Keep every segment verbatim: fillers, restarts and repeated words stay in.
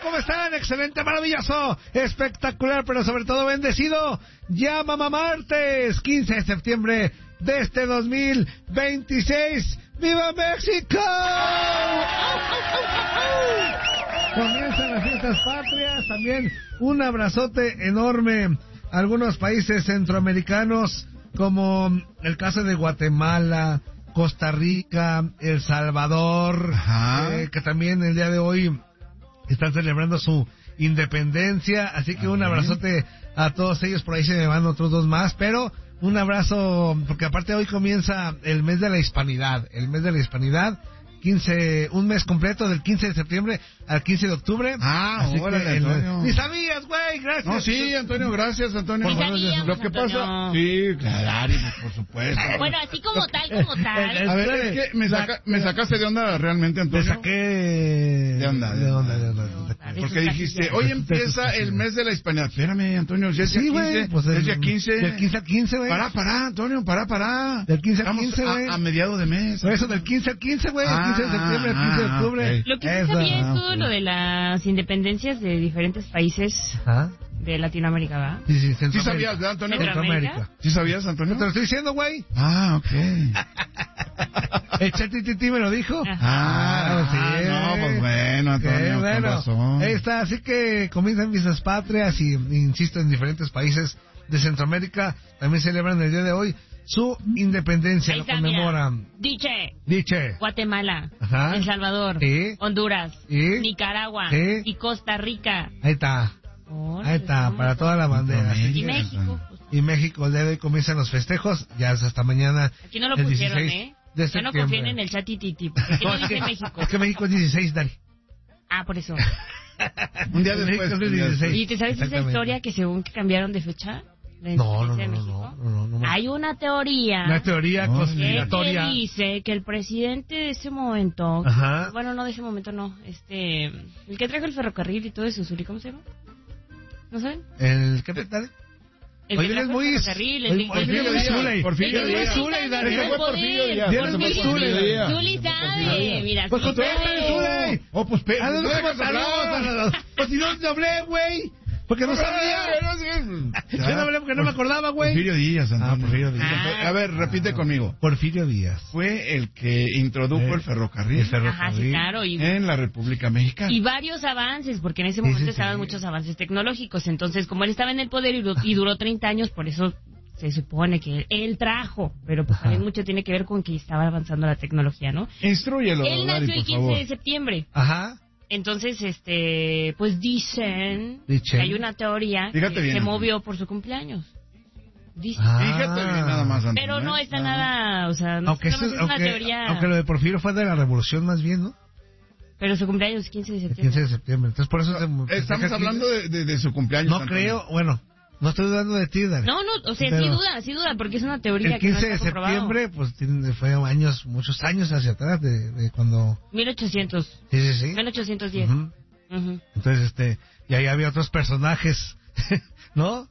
¿Cómo están? Excelente, maravilloso, espectacular, pero sobre todo bendecido. Ya mamá martes, quince de septiembre de este dos mil veintiséis. ¡Viva México! Comienzan las fiestas patrias. También un abrazote enorme a algunos países centroamericanos, como el caso de Guatemala, Costa Rica, El Salvador, eh, que también el día de hoy están celebrando su independencia. Así que un abrazote a todos ellos. Por ahí se me van otros dos más, pero un abrazo, porque aparte hoy comienza el mes de la hispanidad, el mes de la hispanidad, quince, un mes completo del quince de septiembre al quince de octubre. Ah, así órale, que el, Antonio. ni sabías, güey, gracias. No, sí, Antonio, gracias, Antonio. Ni sabíamos, Lo que Antonio. pasa... Sí, claro, por supuesto. Bueno, así como tal, como tal. A ver, es que me, saca, me sacaste de onda realmente, Antonio. Te saqué de onda, de onda, de onda, de onda. Porque dijiste, hoy empieza el mes de la hispanidad. Espérame, Antonio, ya es día Sí, quince. güey, pues es el- día quince. Del quince al quince, güey. Pará, pará, Antonio, pará, pará. Del quince al Estamos quince, a- güey. A, mediados de mes. Por eso del quince al quince, güey, del quince de septiembre al quince de Ah, octubre. ok. Lo que sí Eso. sabía es ah, todo ok. lo de las independencias de diferentes países Ajá. de Latinoamérica, ¿va? Sí, sí, ¿Sí Centroamérica. sabías, verdad, Antonio? Centroamérica. ¿Sí sabías, Antonio? Te lo estoy diciendo, güey. Ah, ok. El ChatGPT me lo dijo. Ah, sí. no, pues bueno, Antonio, Qué con bueno. razón. Ahí está, así que comienzan fiestas patrias y, insisto, en diferentes países de Centroamérica también celebran el día de hoy su independencia, Ahí lo está, mira. conmemoran. Diche, Diche. Guatemala, Ajá. El Salvador, Sí. Honduras, Sí. Nicaragua Sí. y Costa Rica. Ahí está, Órale, ahí está, estamos- para toda la bandera. Centroamérica. sí. Y México. Pues, Y México, el día de hoy comienzan los festejos, ya es hasta mañana. aquí no lo el pusieron, dieciséis ¿eh? de Ya no septiembre. confíen en el chat y titi, porque aquí No, no es, dice que, México. es que México es dieciséis, Dani. Ah, por eso. Un día México después. es un día dieciséis. después. ¿Y te sabes esa Exactamente. historia que según que cambiaron de fecha? ¿La No, no, independencia de no, México? no, no, no, no. Hay una teoría Una teoría No, que, conspiratoria. que dice que el presidente de ese momento, Ajá. bueno, no de ese momento, no, este, el que trajo el ferrocarril y todo eso, Zuli, ¿cómo se llama? ¿No saben? ¿El qué tal? El Oye, que eres trajo muy... el ferrocarril, el Oye, que- Porfirio el que- Díaz. Zuley. Porfirio el que Díaz. lleva Zuley, treinta Dani. años en el Ese fue Porfirio poder. Díaz. Vienes Ese muy fue Zuley, Porfirio Dani. Díaz. Zuli Ese fue Porfirio sabe, Díaz. mira, Pues Zuli contéstale, sabe. Zuley. Oh, pues, pe- Ah, no, no no, dejas no, hablar. no, no, no. Pues si no te hablé, güey. Porque no sabía. Yo no hablé porque no me acordaba, güey. Porfirio Díaz, Antonio. Ah, Porfirio Díaz. Ah. A ver, repite conmigo. Porfirio Díaz. Fue el que introdujo Eh, el ferrocarril el ferrocarril. Ajá, sí, claro, y, en la República Mexicana. y varios avances, porque en ese Sí, momento sí, estaban sí. muchos avances tecnológicos, entonces como él estaba en el poder y, du- y duró treinta años, por eso se supone que él trajo, pero pues Ajá. también mucho tiene que ver con que estaba avanzando la tecnología, ¿no? Instrúyelo, Él Dari, nació el por quince favor. de septiembre. Ajá. Entonces, este, pues dicen, Dicen. que hay una teoría Fíjate que bien, se Antonio. movió por su cumpleaños. Dicen. Ah. Fíjate bien nada más, Antonio. Pero no ¿eh? está Nada más. nada, o sea, no Aunque, nada más eso- es una aunque, teoría. aunque lo de Porfirio fue de la revolución más bien, ¿no? Pero su cumpleaños es quince de El septiembre. quince de septiembre. Entonces por eso se festeja Estamos el hablando quince. de, de, de su cumpleaños. No Antonio. creo, bueno, no estoy dudando de ti, Dani. No, no, o sea, Pero sí duda, sí duda, porque es una teoría el que no quince de está comprobado. septiembre, pues tiene- fue años, muchos años hacia atrás de, de cuando... mil ochocientos, Sí, sí, sí. mil ochocientos diez. Ujú. Ujú. Entonces, este, y ahí había otros personajes, ¿no?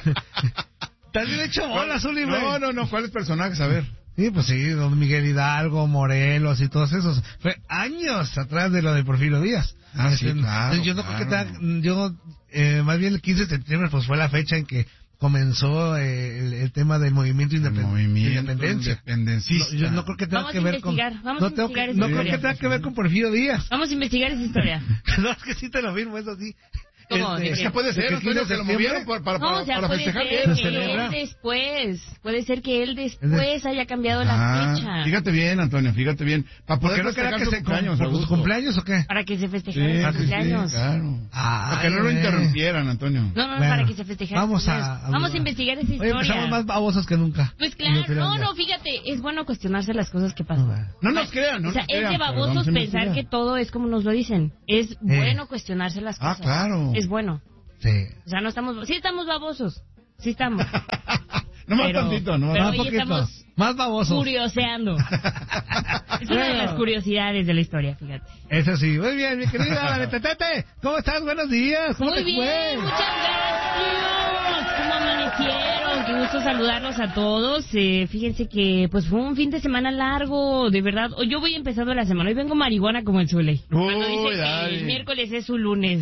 Te has bien hecho bola, Zuli, güey. No, no, no, ¿cuáles personajes? A ver. Sí, pues sí, don Miguel Hidalgo, Morelos y todos esos. Fue años atrás de lo de Porfirio Díaz. Ah, sí, Este, claro, yo no creo que claro. tenga- yo, eh, más bien el quince de septiembre, pues fue la fecha en que comenzó eh, el, el tema del movimiento El independ- movimiento de independencia. No, independencista. yo no creo que tenga Vamos que a ver con... investigar, vamos no a tengo que- investigar esa no creo historia. que tenga que ver con Porfirio Díaz. Vamos a investigar esa historia. No, es que sí te lo firmo, eso sí. ¿Cómo? ¿De Es qué? que puede de ser, que el Antonio, quince de que lo septiembre- movieron para, para, No, para, o sea, para puede festejar ser bien. ¿Se que celebra? él después, puede ser que él después haya cambiado la Ah, fecha. fíjate bien, Antonio, fíjate bien. Para ¿Por poder qué no queda festejar que su se cumpleaños, por sus Augusto. cumpleaños o qué? Para que se Sí, festejara sí, su sí, cumpleaños. claro. Ay, Para que no lo güey. interrumpieran, Antonio. No, no, no, Bueno, para que se festejara. su vamos a- cumpleaños. a- Vamos a investigar esa Oye, historia. empezamos más babosos que nunca. Pues claro, Inútil, no, ya. no, fíjate, es bueno cuestionarse las cosas que pasan. No nos crean, no o sea, nos es crean. de pero babosos vamos a pensar investigar. que todo es como nos lo dicen. Es bueno cuestionarse las Ah, cosas. claro. Es bueno. Sí. O sea, no estamos... Sí estamos babosos. Sí estamos. No más Pero- tantito, ¿no? pero Más hoy poquito. estamos Más babosos. curioseando. Es una de las curiosidades de la historia, fíjate. Eso sí. Muy bien, mi querida Valentetete. ¿Cómo estás? Buenos días. ¿Cómo Muy te bien, fue? muchas gracias. ¿Cómo amanecieron? Qué qué gusto saludarlos a todos. Eh, fíjense que pues fue un fin de semana largo, de verdad. Hoy yo voy empezando la semana. Hoy vengo marihuana como el Zule. Cuando dice que el miércoles es su lunes.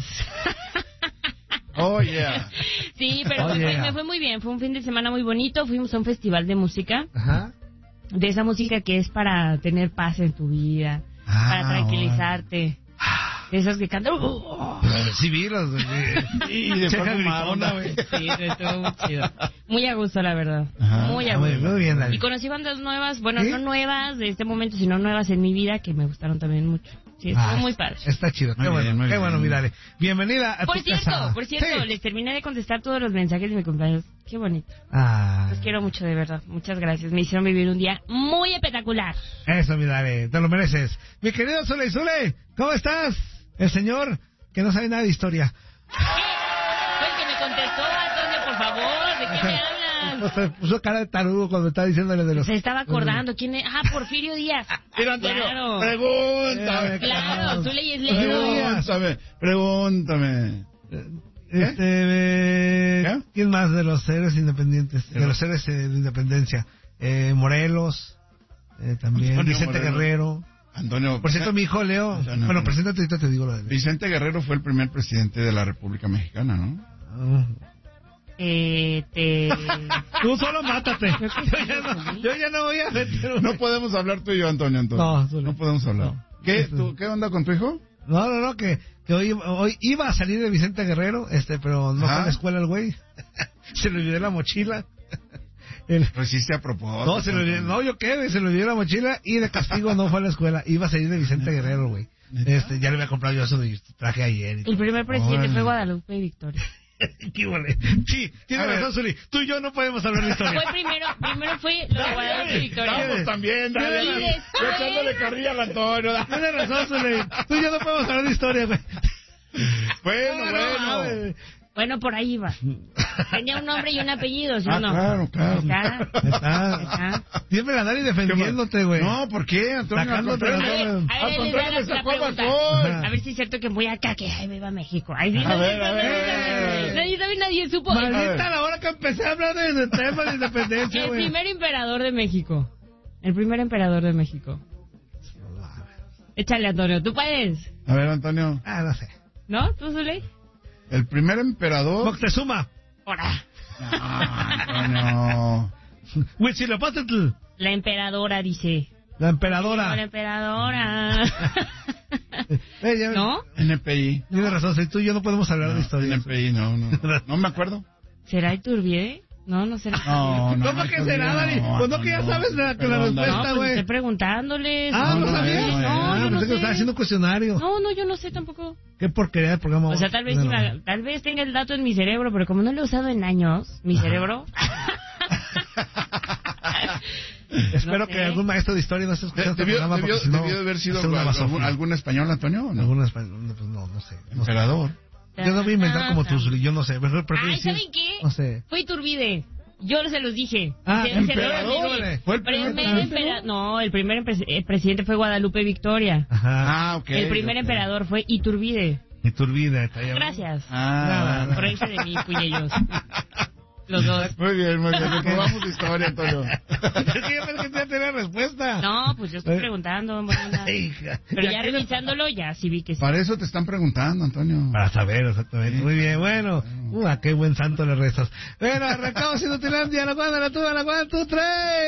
Oh, yeah. Sí, pero Oh, me, yeah. fue, me fue muy bien. Fue un fin de semana muy bonito. Fuimos a un festival de música. Ajá. De esa música que es para tener paz en tu vida, Ah, para tranquilizarte. De esas que cantan. Sí, vi los... Y de Checa forma grifona, marona. güey. Sí, estuvo muy chido. Muy a gusto, la verdad. Ajá. Muy a Muy, gusto. muy bien, Dani. Y conocí bandas nuevas, bueno, ¿Sí? no nuevas de este momento, sino nuevas en mi vida que me gustaron también mucho. Sí, estuvo Ah, muy padre. Está chido. Muy Qué bien, bueno, muy qué bien. bueno, mi Dani. Bienvenida a Por tu cierto, casa. por cierto, Sí. les terminé de contestar todos los mensajes de mi cumpleaños. Qué bonito. Ah, Los quiero mucho, de verdad. Muchas gracias. Me hicieron vivir un día muy espectacular. eso, mi Dani, te lo mereces. Mi querido Zule Zule, ¿cómo estás? El señor que no sabe nada de historia. Fue el que me contestó, Antonio, por favor. ¿De qué me hablas? O sea, puso cara de tarugo cuando estaba diciéndole de los... Se estaba acordando. ¿Quién es? Ah, Porfirio Díaz. Mira, Antonio, Claro. pregúntame. Claro, tú leyes lejos. Pregúntame, pregúntame. Este, eh, ¿Qué? ¿Quién más de los héroes independientes? De los héroes eh, de independencia. Eh, Morelos, eh, también Antonio Vicente Morelos. Guerrero. Antonio, Por cierto, mi hijo Leo. Antonio, Bueno, Antonio. preséntate ahorita, te digo lo de él. Vicente Guerrero fue el primer presidente de la República Mexicana, ¿no? Ah. Eh, te... Tú solo mátate. Creo que Yo sí, ya no, sí. yo ya no voy a meter. No podemos hablar tú y yo, Antonio, Antonio. No, Zule. No podemos hablar. No. ¿Qué, Eso. tú, ¿Qué onda con tu hijo? No, no, no, que, que hoy, hoy iba a salir de Vicente Guerrero, este, pero no fue Ajá. a la escuela el güey. Se le olvidó la mochila. El- Lo hiciste a propósito. no, se le olvidó, no, yo qué, güey, se le olvidó la mochila y de castigo no fue a la escuela. Iba a salir de Vicente Guerrero, güey. Este, ya le había comprado yo eso de traje ayer. y El primer presidente Órale. fue Guadalupe Victoria. ¿Qué huele? Sí, tiene A ver. razón, Zuli. Tú y yo no podemos hablar de historia. Fue primero, primero fue lo de Guadalupe Victoria. Vamos también, dale. Y dale. después- Yo echándole carrilla al Antonio. dale. Tiene razón, Zuli. Tú y yo no podemos hablar de historia, güey. Bueno, No, no, bueno. mames. Bueno, por ahí iba. Tenía un nombre y un apellido, ¿sí Ah, o no? claro, claro. Está. Está. Está. Siempre la Dani defendiéndote, güey. No, ¿por qué, Antonio? Al Sacándote contrario, las A ver, Al a ver, al les contrario, da me la, la sacó a pregunta. balcón. Ajá. A ver si es cierto que voy acá, que ay, viva México. Ay, sí, A no, ver, no, a no, ver. no, Nadie sabe, nadie supo. A ver. Maldita la hora que empecé a hablar de, de temas de independencia, El güey. primer emperador de México. El primer emperador de México. Échale, Antonio, tú puedes. A ver, Antonio. Ah, no sé. ¿No? ¿Tú, Zuley? El primer emperador. Moctezuma. Ahora. No, Antonio. Huitzilopochtli. La emperadora dice. La emperadora. La emperadora. Eh, ya- ¿No? N P I. Tienes razón, si tú y yo no podemos hablar de historia. N P I, no, no. No me acuerdo. ¿Será Iturbide? No, no será. No, no. ¿Cómo que será, Dani? Pues no que ya sabes la- que la Perdón, respuesta, No, Dani. pues güey. estoy preguntándoles. Ah, No, ¿no no, sabías? no, No, Ah, yo no pensé que sé. estaba haciendo cuestionario. No, no, yo no sé tampoco. Qué porquería de programa. O sea, tal vez, Bueno. iba- tal vez tenga el dato en mi cerebro, pero como no lo he usado en años, mi cerebro. Espero No que sé. algún maestro de historia no esté escuchando este Debió, programa debió, porque si no, debió de haber sido hace una algún, basofia. algún español, Antonio, ¿o no? Algún español, no, pues no, no sé. No sé. Emperador. Yo no voy a inventar como tú, Zuli, yo no sé. Pero prefiero Ay, decir- ¿saben qué? No sé. Fue Iturbide. Yo se los dije. Ah, Se- se los emperador. dije. Fue el primer Primer presidente, empera- No, el primer empre- eh, presidente fue Guadalupe Victoria. Ajá. Ah, ok. el primer ok. emperador fue Iturbide. Y Turbina, está ahí. Gracias. Ah, Por reírse de mí, puñellos. Los dos. muy bien, muy bien. Probamos historia, Antonio. Es que yo pensé que ya tenía respuesta. No, pues yo estoy Eh. preguntando. en buena onda. Hija. Pero ¿Y a ya qué le- revisándolo, ya sí vi que sí. Para eso te están preguntando, Antonio. Para saber, exactamente. Sí. Muy bien, bueno. Uh, a qué buen santo le rezas. Bueno, arrancamos siendo Tilandia, la cuadra, la tuba, la cuadra, tú, tres.